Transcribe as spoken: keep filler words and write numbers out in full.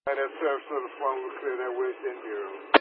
That service to the phone will clear that West End Bureau.